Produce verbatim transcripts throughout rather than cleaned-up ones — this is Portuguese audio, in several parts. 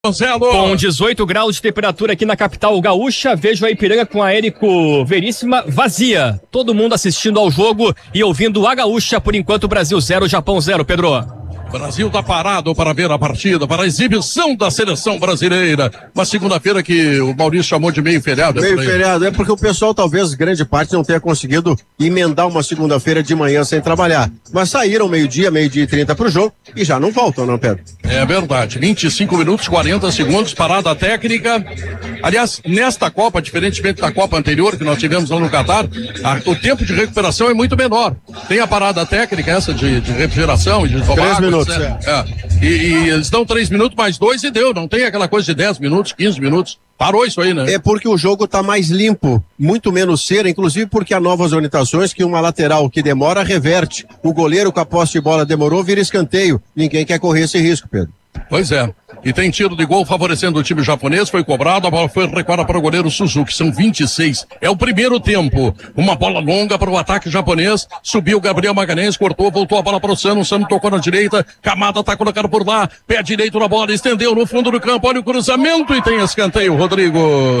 Com dezoito graus de temperatura aqui na capital gaúcha, vejo a Ipiranga com a Érico Veríssima vazia. Todo mundo assistindo ao jogo e ouvindo a gaúcha, por enquanto Brasil zero, Japão zero, Pedro. Brasil tá parado para ver a partida, para a exibição da seleção brasileira. Uma segunda-feira que o Maurício chamou de meio feriado. Meio feriado, é porque o pessoal talvez, grande parte, não tenha conseguido emendar uma segunda-feira de manhã sem trabalhar. Mas saíram meio-dia, meio-dia e trinta pro jogo e já não voltam, não, Pedro? É verdade, vinte e cinco minutos, quarenta segundos, parada técnica. Aliás, nesta Copa, diferentemente da Copa anterior que nós tivemos lá no Catar, a, o tempo de recuperação é muito menor. Tem a parada técnica, essa de, de refrigeração e de tomar Três água, minutos. É. É. E, e eles dão três minutos mais dois e deu. Não tem aquela coisa de dez minutos, quinze minutos. Parou isso aí, né? É porque o jogo tá mais limpo, muito menos cera, inclusive porque há novas orientações que uma lateral que demora reverte. O goleiro com a posse de bola demorou, vira escanteio. Ninguém quer correr esse risco, Pedro. Pois é. E tem tiro de gol favorecendo o time japonês, foi cobrado, a bola foi recuada para o goleiro Suzuki, são vinte e seis, é o primeiro tempo, uma bola longa para o ataque japonês, subiu o Gabriel Magalhães, cortou, voltou a bola para o Sano, o Sano tocou na direita, Kamada está colocado por lá, pé direito na bola, estendeu no fundo do campo, olha o cruzamento e tem escanteio, Rodrigo.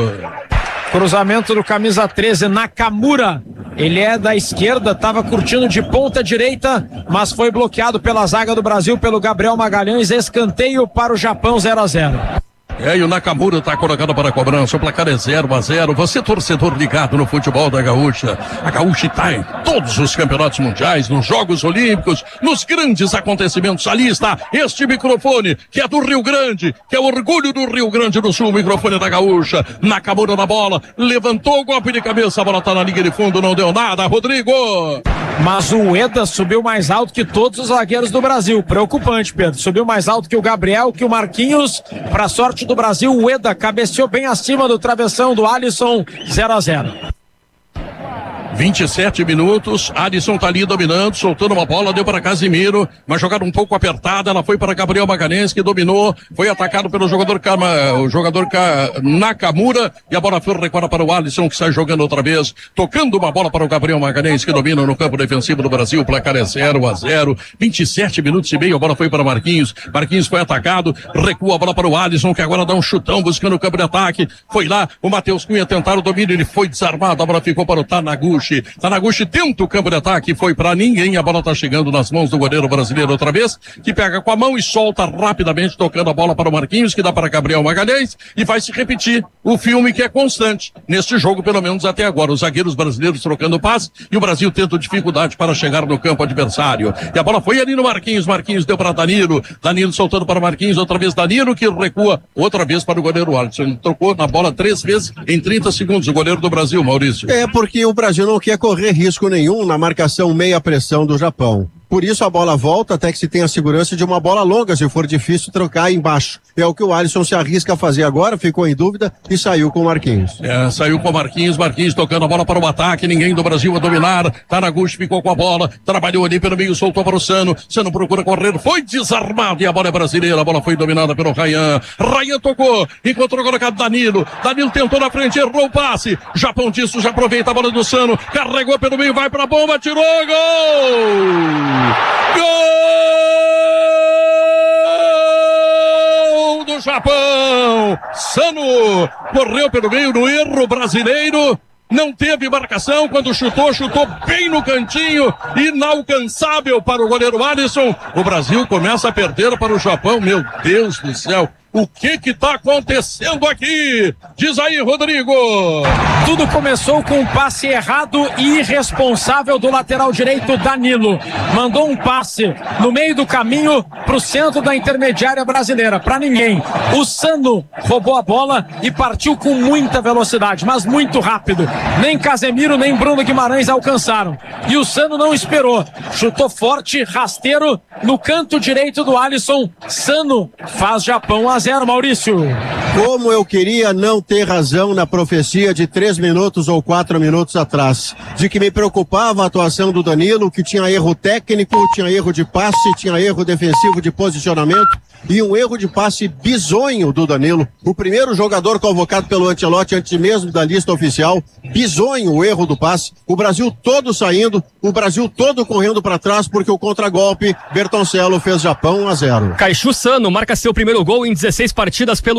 Cruzamento do camisa treze, Nakamura. Ele é da esquerda, estava curtindo de ponta direita, mas foi bloqueado pela zaga do Brasil, pelo Gabriel Magalhães. Escanteio para o Japão, zero a zero. É, e o Nakamura está colocado para a cobrança, o placar é zero a zero. Você, torcedor ligado no futebol da Gaúcha, a Gaúcha está em todos os campeonatos mundiais, nos Jogos Olímpicos, nos grandes acontecimentos. Ali está este microfone, que é do Rio Grande, que é o orgulho do Rio Grande do Sul, o microfone da Gaúcha. Nakamura na bola, levantou o golpe de cabeça, a bola está na linha de fundo, não deu nada, Rodrigo. Mas o Ueda subiu mais alto que todos os zagueiros do Brasil. Preocupante, Pedro. Subiu mais alto que o Gabriel, que o Marquinhos. Para sorte do Brasil, o Ueda cabeceou bem acima do travessão do Alisson, zero a zero. vinte e sete minutos, Alisson tá ali dominando, soltando uma bola, deu para Casimiro, uma jogada um pouco apertada, ela foi para Gabriel Magalhães, que dominou, foi atacado pelo jogador Kama, o jogador Ka, Nakamura, e a bola foi recuada para o Alisson, que sai jogando outra vez, tocando uma bola para o Gabriel Magalhães, que domina no campo defensivo do Brasil, o placar é zero a zero, vinte e sete minutos e meio, a bola foi para Marquinhos, Marquinhos foi atacado, recua a bola para o Alisson, que agora dá um chutão, buscando o campo de ataque, foi lá, o Matheus Cunha tentar o domínio, ele foi desarmado, a bola ficou para o Tanaguchi, Tanaguchi tenta o campo de ataque, foi pra ninguém, a bola tá chegando nas mãos do goleiro brasileiro outra vez, que pega com a mão e solta rapidamente, tocando a bola para o Marquinhos, que dá para Gabriel Magalhães, e vai se repetir o filme que é constante neste jogo, pelo menos até agora, os zagueiros brasileiros trocando passe, e o Brasil tendo dificuldade para chegar no campo adversário, e a bola foi ali no Marquinhos, Marquinhos deu para Danilo, Danilo soltando para Marquinhos, outra vez Danilo, que recua outra vez para o goleiro Alisson, ele trocou na bola três vezes em trinta segundos, o goleiro do Brasil, Maurício. É porque o Brasil não quer correr risco nenhum na marcação meia pressão do Japão. Por isso a bola volta até que se tenha a segurança de uma bola longa, se for difícil trocar embaixo. É o que o Alisson se arrisca a fazer agora, ficou em dúvida e saiu com o Marquinhos. É, saiu com o Marquinhos, Marquinhos tocando a bola para o ataque, ninguém do Brasil a dominar, Tanaguchi ficou com a bola, trabalhou ali pelo meio, soltou para o Sano, Sano procura correr, foi desarmado e a bola é brasileira, a bola foi dominada pelo Rayan, Rayan tocou, encontrou colocado Danilo, Danilo tentou na frente, errou o passe, Japão disso, já aproveita a bola do Sano, carregou pelo meio, vai para a bomba, tirou, gol! Gol do Japão! Sano correu pelo meio no erro brasileiro. Não teve marcação, quando chutou, chutou bem no cantinho, inalcançável para o goleiro Alisson. O Brasil começa a perder para o Japão, meu Deus do céu. O que que tá acontecendo aqui? Diz aí, Rodrigo. Tudo começou com um passe errado e irresponsável do lateral direito Danilo. Mandou um passe no meio do caminho pro centro da intermediária brasileira, pra ninguém. O Sano roubou a bola e partiu com muita velocidade, mas muito rápido. Nem Casemiro, nem Bruno Guimarães alcançaram. E o Sano não esperou. Chutou forte, rasteiro, no canto direito do Alisson. Sano faz Japão a zero, Maurício. Como eu queria não ter razão na profecia de três minutos ou quatro minutos atrás, de que me preocupava a atuação do Danilo, que tinha erro técnico, tinha erro de passe, tinha erro defensivo de posicionamento e um erro de passe bizonho do Danilo. O primeiro jogador convocado pelo Ancelotti antes mesmo da lista oficial, bizonho o erro do passe. O Brasil todo saindo, o Brasil todo correndo para trás porque o contragolpe, Bertoncello fez Japão um a zero. Caixu Sano marca seu primeiro gol em dezesseis partidas pelo